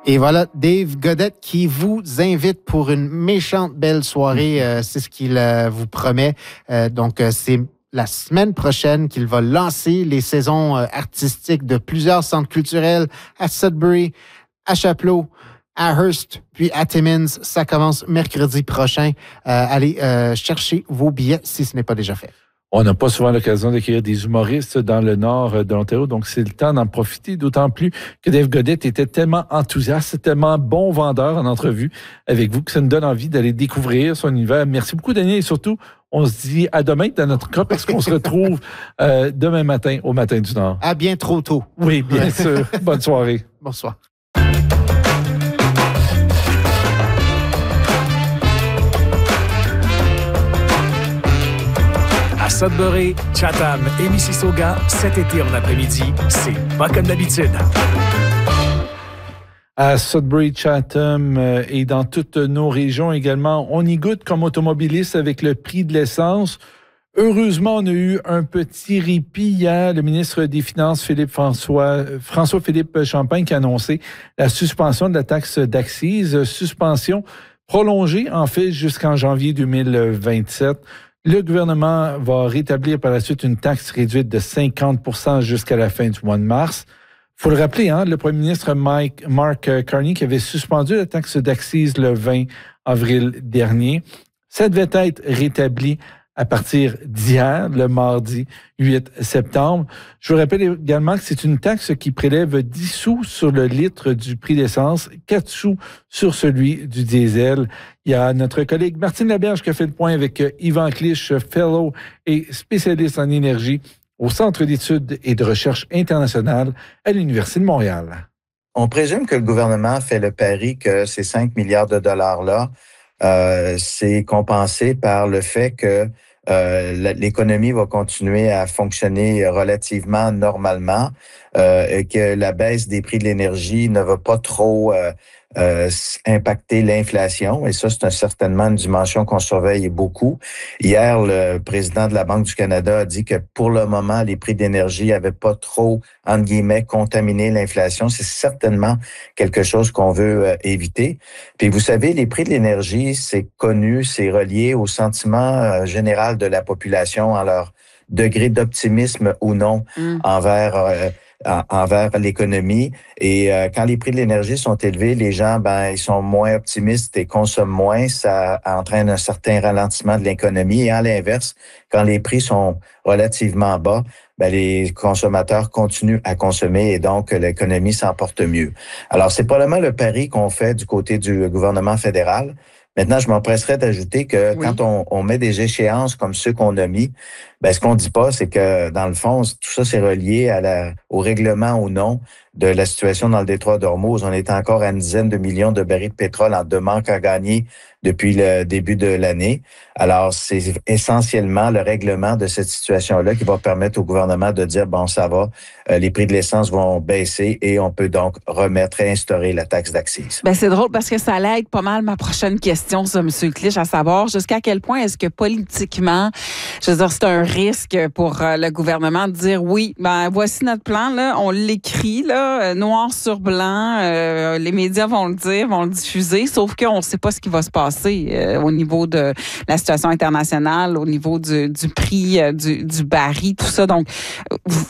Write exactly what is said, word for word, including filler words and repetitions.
Et voilà, Dave Godette qui vous invite pour une méchante belle soirée. Euh, c'est ce qu'il euh, vous promet. Euh, donc, euh, c'est la semaine prochaine qu'il va lancer les saisons euh, artistiques de plusieurs centres culturels à Sudbury, à Chapleau, à Hearst, puis à Timmins. Ça commence mercredi prochain. Euh, allez euh, chercher vos billets si ce n'est pas déjà fait. On n'a pas souvent l'occasion d'accueillir des humoristes dans le nord de l'Ontario, donc c'est le temps d'en profiter, d'autant plus que Dave Godette était tellement enthousiaste, tellement bon vendeur en entrevue avec vous que ça nous donne envie d'aller découvrir son univers. Merci beaucoup, Daniel, et surtout, on se dit à demain dans notre cas parce qu'on se retrouve euh, demain matin au Matin du Nord. À bien trop tôt. Oui, bien sûr. Bonne soirée. Bonsoir. À Sudbury, Chatham et Mississauga, cet été en après-midi, c'est pas comme d'habitude. À Sudbury, Chatham euh, et dans toutes nos régions également, on y goûte comme automobiliste avec le prix de l'essence. Heureusement, on a eu un petit répit hier. Le ministre des Finances, Philippe François, François-Philippe Champagne, qui a annoncé la suspension de la taxe d'accise, suspension prolongée en fait jusqu'en janvier deux mille vingt-sept. Le gouvernement va rétablir par la suite une taxe réduite de cinquante pour cent jusqu'à la fin du mois de mars. Il faut le rappeler, hein, le premier ministre Mike, Mark Carney qui avait suspendu la taxe d'accise le vingt avril dernier. Ça devait être rétabli à partir d'hier, le mardi huit septembre. Je vous rappelle également que c'est une taxe qui prélève dix sous sur le litre du prix d'essence, quatre sous sur celui du diesel. Il y a notre collègue Martine Laberge qui a fait le point avec Yvan Clich, fellow et spécialiste en énergie au Centre d'études et de recherche internationale à l'Université de Montréal. On présume que le gouvernement fait le pari que ces cinq milliards de dollars-là, euh, c'est compensé par le fait que Euh, l'économie va continuer à fonctionner relativement normalement euh, et que la baisse des prix de l'énergie ne va pas trop euh, euh, impacter l'inflation. Et ça, c'est un, certainement une dimension qu'on surveille beaucoup. Hier, le président de la Banque du Canada a dit que pour le moment, les prix d'énergie n'avaient pas trop, entre guillemets, contaminé l'inflation. C'est certainement quelque chose qu'on veut euh, éviter. Puis vous savez, les prix de l'énergie, c'est connu, c'est relié au sentiment euh, général de la population en leur degré d'optimisme ou non mmh. envers euh, en, envers l'économie. Et euh, quand les prix de l'énergie sont élevés, les gens, ben, ils sont moins optimistes et consomment moins. Ça entraîne un certain ralentissement de l'économie. Et à l'inverse, quand les prix sont relativement bas, ben, les consommateurs continuent à consommer et donc l'économie s'en porte mieux. Alors, c'est probablement le pari qu'on fait du côté du gouvernement fédéral. Maintenant, je m'empresserais d'ajouter que oui. quand on, on met des échéances comme ceux qu'on a mis, ben, ce qu'on dit pas, c'est que, dans le fond, tout ça, c'est relié à la, au règlement ou non de la situation dans le détroit d'Ormuz. On est encore à une dizaine de millions de barils de pétrole en deux manques à gagner depuis le début de l'année. Alors, c'est essentiellement le règlement de cette situation-là qui va permettre au gouvernement de dire, bon, ça va, euh, les prix de l'essence vont baisser et on peut donc remettre et instaurer la taxe d'accise. Ben c'est drôle parce que ça allait être pas mal ma prochaine question, ça, M. Clich, à savoir jusqu'à quel point est-ce que politiquement, je veux dire, c'est un risque pour euh, le gouvernement de dire, oui, ben voici notre plan, là, on l'écrit, là, euh, noir sur blanc, euh, les médias vont le dire, vont le diffuser, sauf qu'on ne sait pas ce qui va se passer euh, au niveau de la situation internationale, au niveau du, du prix euh, du, du baril, tout ça. Donc,